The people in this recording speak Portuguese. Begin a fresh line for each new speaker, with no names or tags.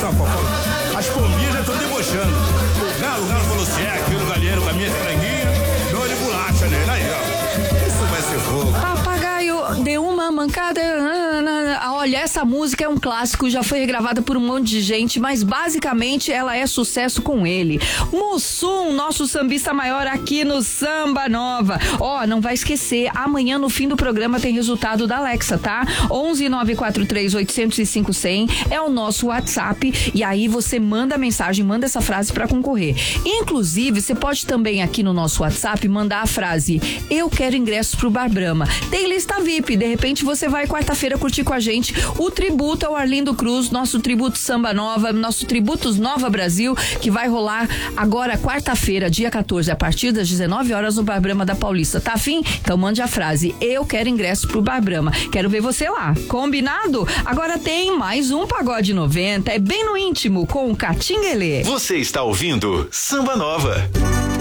só fofoca. As pombinhas já estão debochando. O galo falou assim, aqui no galinheiro com a minha franguinha, dou de bolacha nele. Aí, ó. Isso vai ser fogo.
Papagaio deu uma mancada. Olha, essa música é um clássico, já foi regravada por um monte de gente, mas basicamente ela é sucesso com ele. Mussum, nosso sambista maior aqui no Samba Nova. Ó, não vai esquecer, amanhã no fim do programa tem resultado da Alexa, tá? 11-943-805-100 é o nosso WhatsApp e aí você manda a mensagem, manda essa frase pra concorrer. Inclusive, você pode também aqui no nosso WhatsApp mandar a frase: eu quero ingressos pro Bar Brahma. Tem lista VIP, de repente você vai quarta-feira curtir com a gente o tributo ao Arlindo Cruz, nosso tributo Samba Nova, nosso tributos Nova Brasil, que vai rolar agora quarta-feira, dia 14, a partir das 19 horas no Bar Brahma da Paulista. Tá afim? Então mande a frase: eu quero ingresso pro Bar Brahma. Quero ver você lá. Combinado? Agora tem mais um Pagode 90, é bem no íntimo com o Catinguelê.
Você está ouvindo Samba Nova.